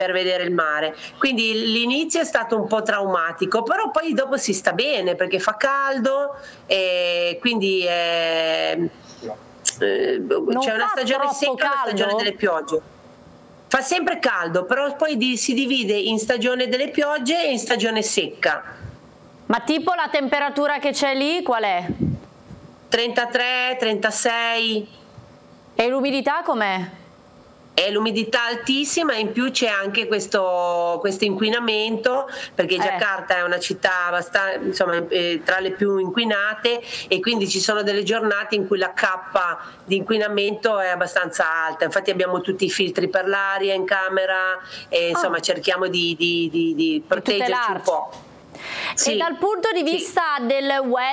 per vedere il mare. Quindi l'inizio è stato un po' traumatico, però poi dopo si sta bene perché fa caldo e quindi c'è una stagione secca e una stagione delle piogge. Fa sempre caldo, però poi si divide in stagione delle piogge e in stagione secca. Ma tipo la temperatura che c'è lì qual è? 33, 36. E l'umidità com'è? È l'umidità altissima e in più c'è anche questo inquinamento, perché Giacarta è una città abbastanza, insomma, tra le più inquinate, e quindi ci sono delle giornate in cui la cappa di inquinamento è abbastanza alta. Infatti abbiamo tutti i filtri per l'aria in camera e insomma cerchiamo di proteggerci un po'. Sì. E dal punto di vista del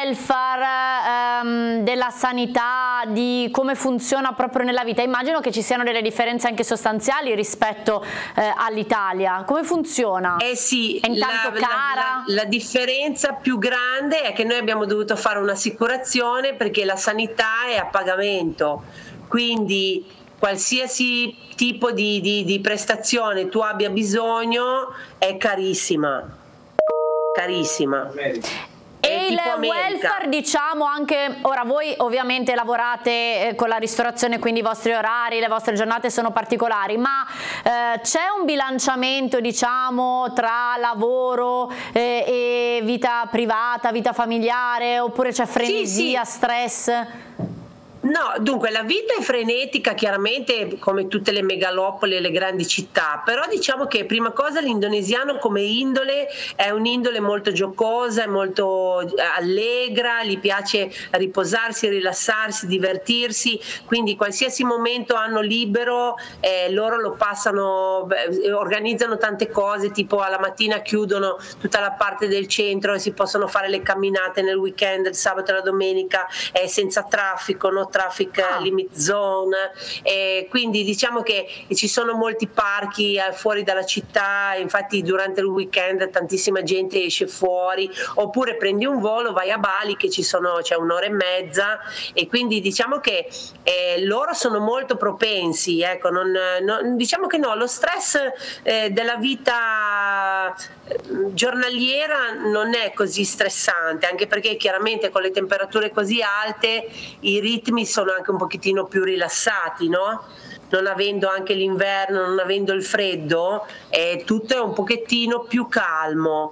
welfare, della sanità, di come funziona proprio nella vita, immagino che ci siano delle differenze anche sostanziali rispetto all'Italia. Come funziona? Sì, è intanto cara? La differenza più grande è che noi abbiamo dovuto fare un'assicurazione perché la sanità è a pagamento, quindi qualsiasi tipo di prestazione tu abbia bisogno è carissima. Carissima. E il welfare, diciamo, anche ora voi ovviamente lavorate con la ristorazione, quindi i vostri orari, le vostre giornate sono particolari, ma c'è un bilanciamento, diciamo, tra lavoro e vita privata, vita familiare, oppure c'è frenesia, stress? No, dunque la vita è frenetica chiaramente come tutte le megalopoli e le grandi città, però diciamo che prima cosa l'indonesiano come indole è un'indole molto giocosa, è molto allegra, gli piace riposarsi, rilassarsi, divertirsi, quindi qualsiasi momento hanno libero loro lo passano, organizzano tante cose, tipo alla mattina chiudono tutta la parte del centro e si possono fare le camminate nel weekend, il sabato e la domenica senza traffico, no traffic limit zone, quindi diciamo che ci sono molti parchi fuori dalla città, infatti durante il weekend tantissima gente esce fuori, oppure prendi un volo, vai a Bali che c'è un'ora e mezza, e quindi diciamo che loro sono molto propensi, ecco, diciamo che no, lo stress della vita giornaliera non è così stressante, anche perché chiaramente con le temperature così alte i ritmi sono anche un pochettino più rilassati, no? Non avendo anche l'inverno, non avendo il freddo, tutto è un pochettino più calmo.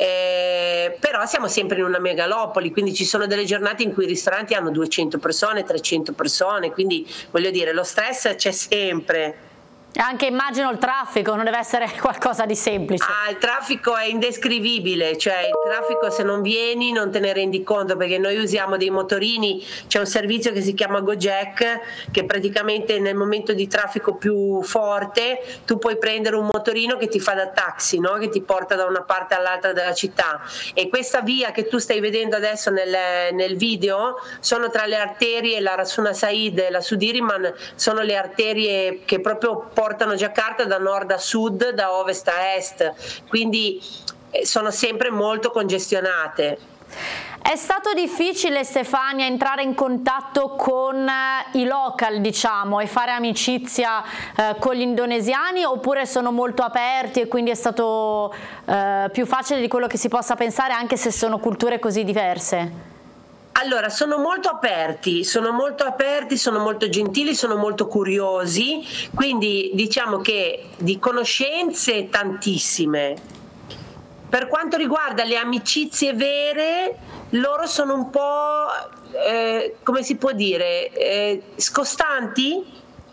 Però siamo sempre in una megalopoli, quindi ci sono delle giornate in cui i ristoranti hanno 200 persone, 300 persone, quindi voglio dire, lo stress c'è sempre. Anche immagino il traffico non deve essere qualcosa di semplice. Il traffico è indescrivibile, cioè il traffico se non vieni non te ne rendi conto, perché noi usiamo dei motorini, c'è un servizio che si chiama Gojek che praticamente nel momento di traffico più forte tu puoi prendere un motorino che ti fa da taxi, no? Che ti porta da una parte all'altra della città, e questa via che tu stai vedendo adesso nel video sono tra le arterie, la Rasuna Said e la Sudirman sono le arterie che proprio portano Giacarta da nord a sud, da ovest a est, quindi sono sempre molto congestionate. È stato difficile, Stefania, entrare in contatto con i local, diciamo, e fare amicizia con gli indonesiani, oppure sono molto aperti e quindi è stato più facile di quello che si possa pensare, anche se sono culture così diverse? Allora, sono molto aperti, sono molto gentili, sono molto curiosi, quindi diciamo che di conoscenze tantissime. Per quanto riguarda le amicizie vere, loro sono un po', come si può dire, scostanti,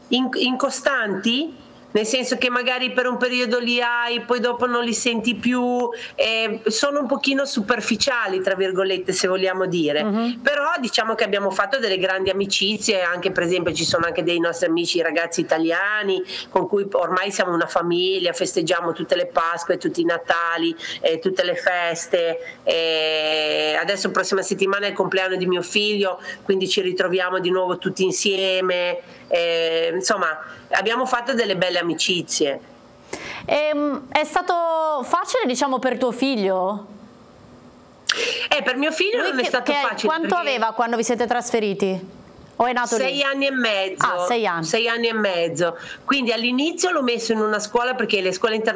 incostanti, nel senso che magari per un periodo li hai, poi dopo non li senti più, sono un pochino superficiali, tra virgolette, se vogliamo dire. Però diciamo che abbiamo fatto delle grandi amicizie, anche per esempio ci sono anche dei nostri amici ragazzi italiani con cui ormai siamo una famiglia, festeggiamo tutte le Pasque, tutti i Natali, tutte le feste, adesso prossima settimana è il compleanno di mio figlio, quindi ci ritroviamo di nuovo tutti insieme, insomma abbiamo fatto delle belle amicizie. È stato facile, diciamo, per tuo figlio? Per mio figlio non è stato facile. Quanto aveva quando vi siete trasferiti? O è nato 6 anni e mezzo. 6 anni. 6 anni e mezzo. Quindi all'inizio l'ho messo in una scuola, perché le scuole internazionali